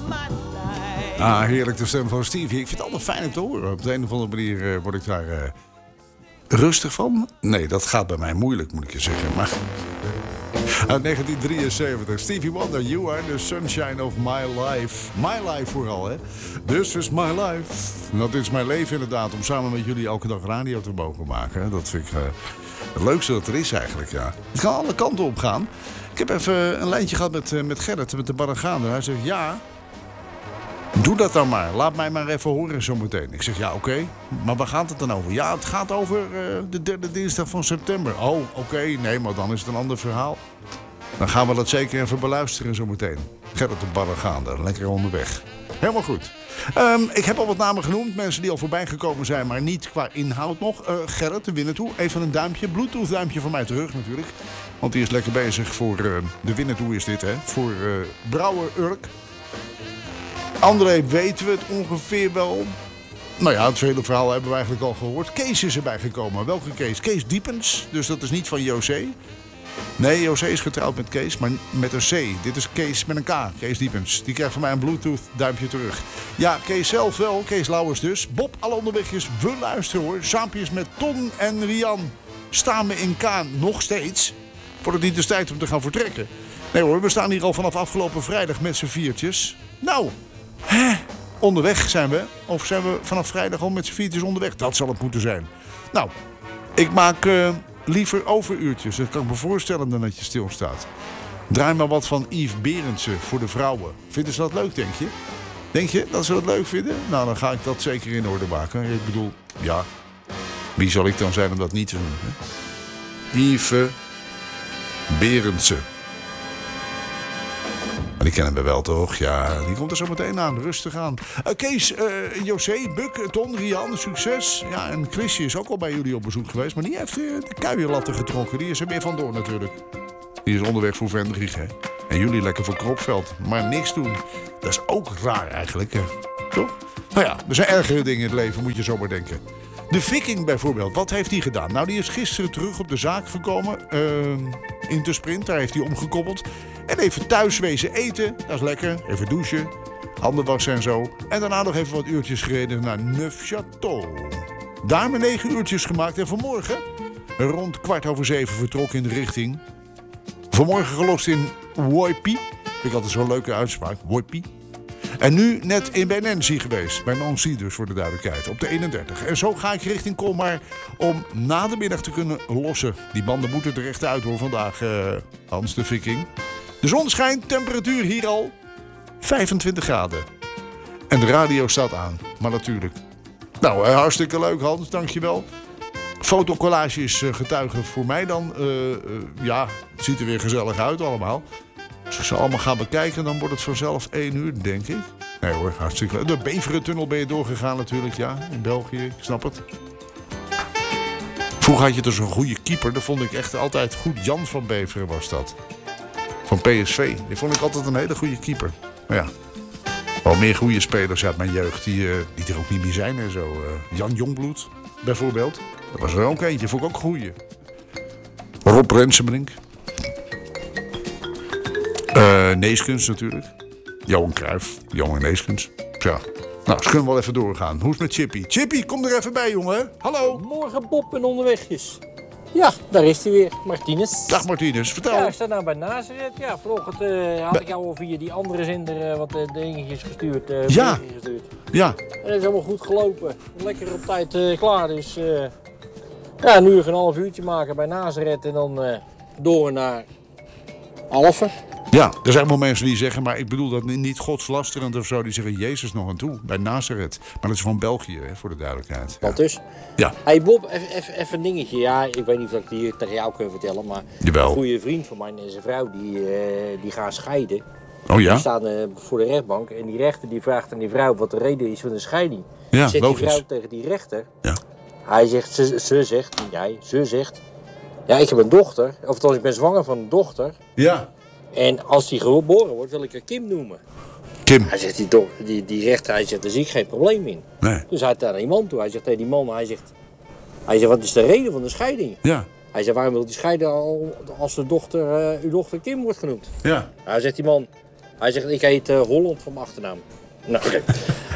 Ah, heerlijk de stem van Stevie. Ik vind het altijd fijn om te horen. Op de een of andere manier word ik daar rustig van. Nee, dat gaat bij mij moeilijk, moet ik je zeggen. Maar uit 1973. Stevie Wonder, You Are the Sunshine of My Life. My life vooral, hè. This is my life. Dat is mijn leven inderdaad. Om samen met jullie elke dag radio te mogen maken. Dat vind ik het leukste dat er is eigenlijk, ja. Het kan alle kanten op gaan. Ik heb even een lijntje gehad met Gerrit, met de Barragaander. Hij zegt, ja, doe dat dan maar. Laat mij maar even horen zometeen. Ik zeg, ja, oké. Maar waar gaat het dan over? Ja, het gaat over de derde dinsdag van september. Oh, oké. Nee, maar dan is het een ander verhaal. Dan gaan we dat zeker even beluisteren zometeen. Gerrit de Barragaander, lekker onderweg. Helemaal goed. Ik heb al wat namen genoemd. Mensen die al voorbij gekomen zijn, maar niet qua inhoud nog. Gerrit, de Winnetou. Even een duimpje. Bluetooth duimpje van mij terug natuurlijk. Want die is lekker bezig voor de Winnetou is dit, hè. Voor Brouwer Urk. André weten we het ongeveer wel. Nou ja, het hele verhaal hebben we eigenlijk al gehoord. Kees is erbij gekomen. Welke Kees? Kees Diepens. Dus dat is niet van José. Nee, José is getrouwd met Kees, maar met een C. Dit is Kees met een K. Kees Diepens. Die krijgt van mij een Bluetooth duimpje terug. Ja, Kees zelf wel. Kees Lauwers dus. Bob, alle onderwegjes. We luisteren hoor. Saampjes met Ton en Rian. Staan we in Kaan nog steeds. Wordt het niet de tijd om te gaan vertrekken? Nee hoor, we staan hier al vanaf afgelopen vrijdag met z'n viertjes. Nou, onderweg zijn we. Of zijn we vanaf vrijdag al met z'n viertjes onderweg? Dat zal het moeten zijn. Nou, ik maak liever overuurtjes. Dat kan ik me voorstellen dan dat je stilstaat. Draai maar wat van Yves Berendsen voor de vrouwen. Vinden ze dat leuk, denk je? Denk je dat ze dat leuk vinden? Nou, dan ga ik dat zeker in orde maken. Ik bedoel, ja, wie zal ik dan zijn om dat niet te doen? Hè? Yves Berendsen. Die kennen we wel toch? Ja, die komt er zo meteen aan. Rustig aan. Kees, José, Buk, Ton, Rian, succes. Ja, en Chrisje is ook al bij jullie op bezoek geweest. Maar die heeft de kuienlatten getrokken. Die is er weer vandoor natuurlijk. Die is onderweg voor Vendrieg, hè. En jullie lekker voor Kropveld. Maar niks doen. Dat is ook raar eigenlijk, hè. Toch? Nou ja, er zijn ergere dingen in het leven, moet je zo maar denken. De Viking bijvoorbeeld, wat heeft hij gedaan? Nou, die is gisteren terug op de zaak gekomen. In de Sprint, daar heeft hij omgekoppeld. En even thuis wezen eten, dat is lekker. Even douchen, handen wassen en zo. En daarna nog even wat uurtjes gereden naar Neufchâteau. Daar maar 9 uurtjes gemaakt. En vanmorgen, rond 6:15 vertrok in de richting. Vanmorgen gelost in Woipi. Vind ik altijd zo'n leuke uitspraak, Woipi. En nu net bij Nancy geweest. Bij Nancy dus, voor de duidelijkheid. Op de 31. En zo ga ik richting Colmar om na de middag te kunnen lossen. Die banden moeten er echt uit hoor vandaag, Hans de Viking. De zon schijnt, temperatuur hier al 25 graden. En de radio staat aan. Maar natuurlijk. Nou, hartstikke leuk Hans, dankjewel. Fotocollage is getuige voor mij dan. Ja, het ziet er weer gezellig uit allemaal. Als ik ze allemaal ga bekijken, dan wordt het vanzelf 1 uur, denk ik. Nee hoor, hartstikke leuk. De Beverentunnel ben je doorgegaan natuurlijk, ja. In België, ik snap het. Vroeger had je dus een goede keeper. Dat vond ik echt altijd goed. Jan van Beveren was dat. Van PSV. Die vond ik altijd een hele goede keeper. Maar ja, wel meer goede spelers uit mijn jeugd die er ook niet meer zijn en zo. Jan Jongbloed, bijvoorbeeld. Dat was er ook eentje, vond ik ook een goeie. Rob Rensenbrink. Neeskens natuurlijk. Johan Cruijff. Johan Neeskens. Ja. Nou, ze kunnen wel even doorgaan. Hoe is het met Chippy? Chippy, kom er even bij, jongen. Hallo. Morgen Bob en onderwegjes. Ja, daar is hij weer. Martinez. Dag Martinez, vertel. Ja, ik sta nou bij Nazareth. Ja, vanochtend had ik jou al via die andere zender wat dingetjes gestuurd. Ja. Ja. En het is allemaal goed gelopen. Lekker op tijd klaar. Dus ja, nu even een half uurtje maken bij Nazareth en dan door naar Alphen. Ja, er zijn wel mensen die zeggen, maar ik bedoel dat niet godslasterend of zo. Die zeggen Jezus nog aan toe, bij Nazareth. Maar dat is van België, hè, voor de duidelijkheid. Wat dus? Ja. Hey Bob, even een dingetje. Ja, ik weet niet of ik die hier tegen jou kan vertellen, maar Jawel. Een goede vriend van mij en zijn vrouw, die gaan scheiden. Oh ja? Die staan voor de rechtbank en die rechter die vraagt aan die vrouw wat de reden is van de scheiding. Ja, zegt logisch. die vrouw tegen die rechter. Ja. Hij zegt, ze zegt, ja, ik heb een dochter, of althans ik ben zwanger van een dochter. Ja. En als die geboren wordt, wil ik haar Kim noemen. Kim. Hij zegt, die rechter, hij zegt, daar zie ik geen probleem in. Nee. Dus hij gaat naar die man toe. Hij zegt tegen die man, hij zegt, wat is de reden van de scheiding? Ja. Hij zegt, waarom wilt u scheiden als uw dochter Kim wordt genoemd? Ja. Hij zegt die man, Hij zegt, ik heet Holland van mijn achternaam. Nou, oké.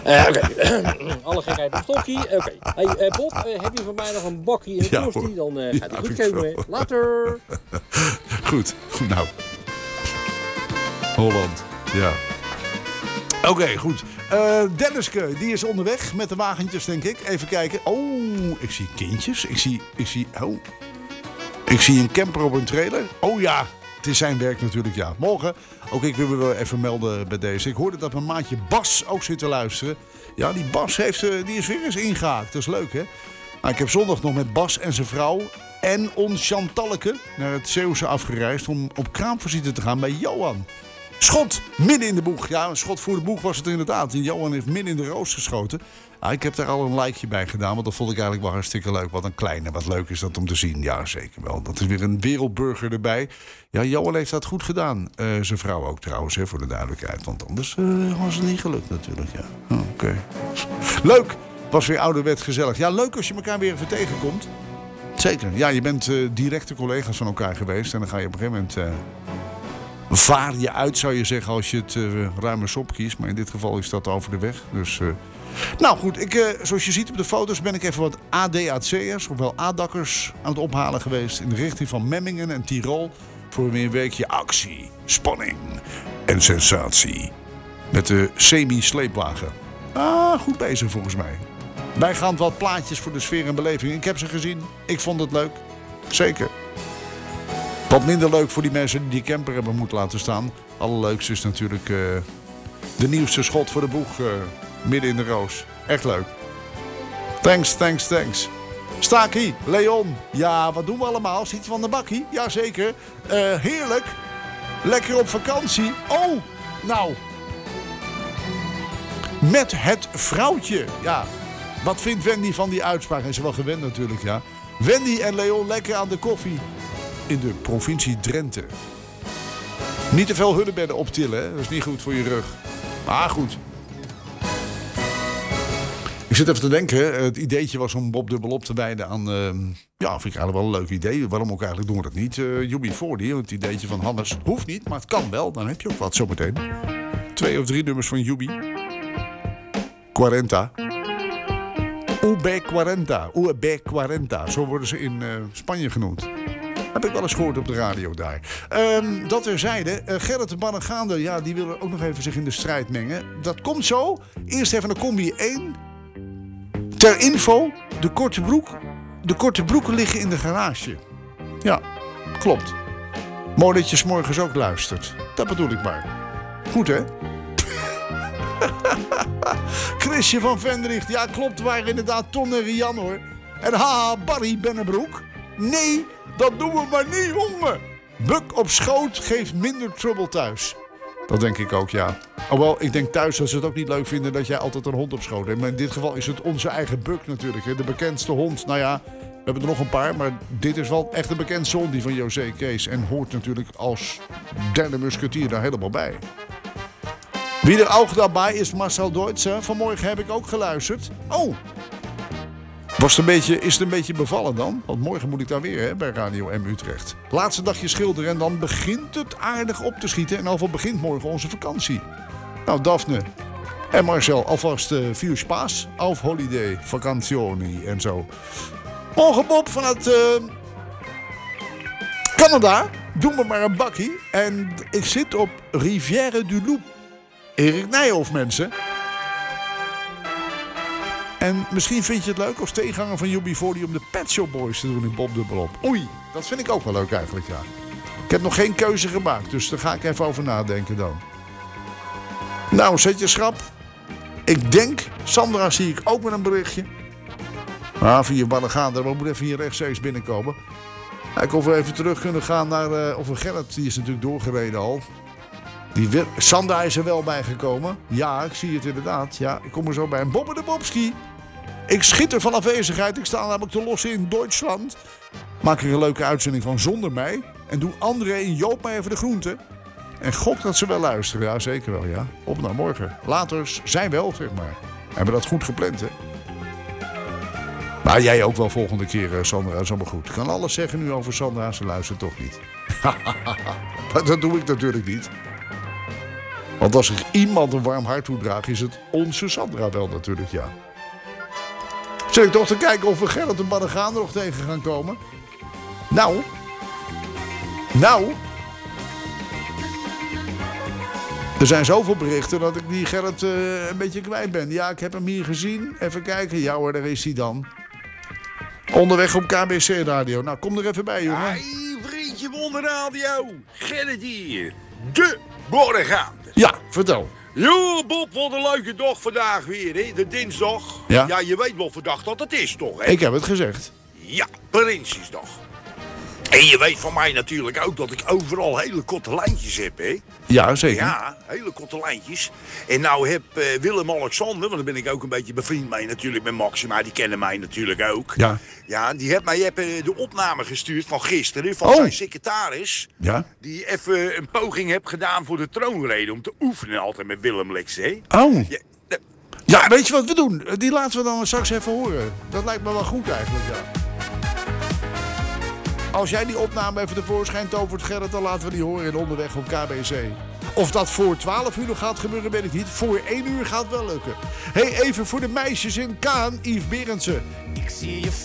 Alle gekheid op stokkie. Oké. Hey, Bob, heb je voor mij nog een bakje in de toastie? Dan gaat hij goed komen. Later. Goed, nou. Holland, ja. Oké, goed. Denniske, die is onderweg met de wagentjes, denk ik. Even kijken. Oh, ik zie kindjes. Ik zie een camper op een trailer. Oh ja, het is zijn werk natuurlijk, ja. Morgen, ook ik wil me wel even melden bij deze. Ik hoorde dat mijn maatje Bas ook zit te luisteren. Ja, die Bas die is weer eens ingehaakt. Dat is leuk, hè? Nou, ik heb zondag nog met Bas en zijn vrouw en ons Chantalleke naar het Zeeuwse afgereisd om op kraamvisite te gaan bij Johan. Schot midden in de boeg. Ja, een schot voor de boeg was het inderdaad. En Johan heeft midden in de roos geschoten. Ja, ik heb daar al een likeje bij gedaan, want dat vond ik eigenlijk wel hartstikke leuk. Wat een kleine, wat leuk is dat om te zien. Ja, zeker wel. Dat is weer een wereldburger erbij. Ja, Johan heeft dat goed gedaan. Zijn vrouw ook trouwens, hè, voor de duidelijkheid. Want anders was het niet gelukt natuurlijk. Ja. Oh, oké. Leuk. Was weer ouderwet gezellig. Ja, leuk als je elkaar weer even tegenkomt. Zeker. Ja, je bent directe collega's van elkaar geweest. En dan ga je op een gegeven moment... vaar je uit, zou je zeggen, als je het ruime sop kiest. Maar in dit geval is dat over de weg. Dus, nou goed, zoals je ziet op de foto's ben ik even wat ADAC'ers, ofwel A-dakkers, aan het ophalen geweest. In de richting van Memmingen en Tirol. Voor weer een weekje actie, spanning en sensatie. Met de semi-sleepwagen. Goed bezig volgens mij. Bijgaand wat plaatjes voor de sfeer en beleving. Ik heb ze gezien. Ik vond het leuk. Zeker. Wat minder leuk voor die mensen die die camper hebben moeten laten staan. Allerleukste is natuurlijk de nieuwste schot voor de boeg midden in de roos. Echt leuk. Thanks. Staki, Leon. Ja, wat doen we allemaal? Zit je van de bakkie? Jazeker. Heerlijk. Lekker op vakantie. Oh, nou. Met het vrouwtje. Ja, wat vindt Wendy van die uitspraak? Hij is wel gewend natuurlijk, ja. Wendy en Leon lekker aan de koffie. In de provincie Drenthe. Niet te veel hunnebedden optillen, hè? Dat is niet goed voor je rug. Maar goed. Ik zit even te denken. Het ideetje was om Bob dubbelop te wijden aan... ja, vind ik eigenlijk wel een leuk idee. Waarom ook eigenlijk doen we dat niet? UB40, het ideetje van Hannes. Hoeft niet, maar het kan wel. Dan heb je ook wat zometeen. 2 of 3 nummers van UB. 40. UB40. Zo worden ze in Spanje genoemd. Heb ik wel eens gehoord op de radio daar. Dat terzijde. Gerrit de Bannegaande, ja, die wil ook nog even zich in de strijd mengen. Dat komt zo. Eerst even een combi 1. Ter info, de korte broeken liggen in de garage. Ja, klopt. Mooi dat je 's morgens ook luistert. Dat bedoel ik maar. Goed, hè? Chrisje van Vendricht. Ja, klopt. Waren inderdaad Ton en Rian, hoor. En haha, Barry Bennebroek. Nee, dat doen we maar niet, jongen. Buk op schoot geeft minder trouble thuis. Dat denk ik ook, ja. Alhoewel, ik denk thuis dat ze het ook niet leuk vinden dat jij altijd een hond op schoot hebt. Maar in dit geval is het onze eigen Buk natuurlijk. Hè. De bekendste hond. Nou ja, we hebben er nog een paar. Maar dit is wel echt een bekendste hond, die van José Kees. En hoort natuurlijk als derde musketier daar helemaal bij. Wie er ook daarbij is Marcel Deutzer. Vanmorgen heb ik ook geluisterd. Oh! Is het een beetje bevallen dan? Want morgen moet ik daar weer, hè, bij Radio M Utrecht. Laatste dagje schilderen en dan begint het aardig op te schieten. En alvast begint morgen onze vakantie. Nou, Daphne en Marcel, alvast viel Spaß auf holiday, vakantioni en zo. Morgen Bob vanuit Canada. Doen we maar een bakkie. En ik zit op Rivière du Loup. Erik Nijhoff, mensen. En misschien vind je het leuk als tegenhanger van UB40 om de Pet Shop Boys te doen in Bob dubbelop. Oei, dat vind ik ook wel leuk eigenlijk, ja. Ik heb nog geen keuze gemaakt, dus daar ga ik even over nadenken dan. Nou, zet je schrap. Ik denk, Sandra zie ik ook met een berichtje. Via Bannegaande, we moeten even hier rechtstreeks binnenkomen. Ik of we even terug kunnen gaan naar... of Gerrit, die is natuurlijk doorgereden al. Sandra is er wel bij gekomen. Ja, ik zie het inderdaad. Ja, ik kom er zo bij. En Bob en de Bobski. Ik schitter van afwezigheid. Ik sta namelijk te lossen in Duitsland. Maak er een leuke uitzending van zonder mij. En doe André en Joop maar even de groenten. En gok dat ze wel luisteren. Ja, zeker wel, ja. Op naar morgen. Later zijn wel, zeg maar. Hebben dat goed gepland, hè? Maar jij ook wel volgende keer, Sandra. Dat is allemaal goed. Ik kan alles zeggen nu over Sandra. Ze luistert toch niet. Dat doe ik natuurlijk niet. Want als er iemand een warm hart toedraagt, is het onze Sandra wel natuurlijk, ja. Zit ik toch te kijken of we Gerrit de Bannegaan er nog tegen gaan komen? Nou. Er zijn zoveel berichten dat ik die Gerrit een beetje kwijt ben. Ja, ik heb hem hier gezien. Even kijken. Ja hoor, daar is hij dan. Onderweg op KBC Radio. Nou, kom er even bij, jongen. Hey, vriendje van de radio. Gerrit hier. De Borregaander. Ja, vertel. Jo, Bob, wat een leuke dag vandaag weer, hè? De dinsdag. Ja. Je weet wel vandaag dat het is, toch, hè? Ik heb het gezegd. Ja, Prinsjesdag. En je weet van mij natuurlijk ook dat ik overal hele korte lijntjes heb, hè? Ja, zeker. Ja, hele korte lijntjes. En nou heb Willem-Alexander, want daar ben ik ook een beetje bevriend mee natuurlijk met Maxima, die kennen mij natuurlijk ook. Ja. Ja, die heeft mij de opname gestuurd van gisteren van zijn secretaris. Ja. Die even een poging heeft gedaan voor de troonrede om te oefenen altijd met Willem Lex, hè? Oh. Ja, Weet je wat we doen? Die laten we dan straks even horen. Dat lijkt me wel goed eigenlijk, ja. Als jij die opname even tevoorschijn tovert, Gerrit, dan laten we die horen in Onderweg op KBC. Of dat voor 12 uur nog gaat gebeuren, weet ik niet. Voor 1 uur gaat wel lukken. Hey, even voor de meisjes in Kaan, Yves Berendsen. Ik zie je